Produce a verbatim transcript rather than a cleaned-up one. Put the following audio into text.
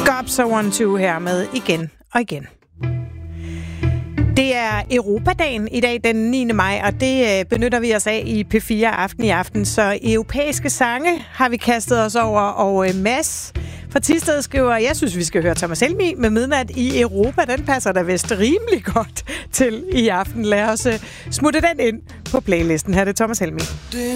Gops og One Two her med igen og igen. Det er Europadagen i dag, den niende maj, og det benytter vi os af i P fire Aften i aften. Så europæiske sange har vi kastet os over, og Mads fra Thisted skriver, jeg synes, vi skal høre Thomas Helmig med Midnat i Europa. Den passer da vist rimelig godt til i aften. Lad os smutte den ind på playlisten. Her er det Thomas Helmig.